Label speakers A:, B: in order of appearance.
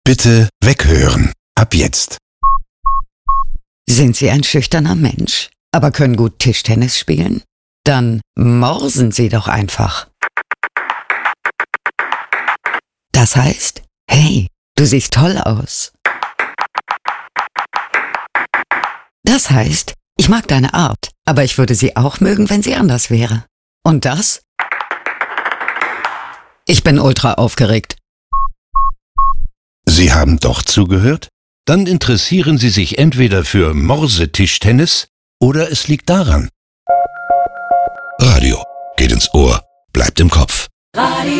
A: Bitte weghören. Ab jetzt.
B: Sind Sie ein schüchterner Mensch, aber können gut Tischtennis spielen? Dann morsen Sie doch einfach. Das heißt, hey, du siehst toll aus. Das heißt, ich mag deine Art, aber ich würde sie auch mögen, wenn sie anders wäre. Und das? Ich bin ultra aufgeregt.
A: Sie haben doch zugehört? Dann interessieren Sie sich entweder für Morsetischtennis oder es liegt daran. Radio geht ins Ohr, bleibt im Kopf.
C: Radio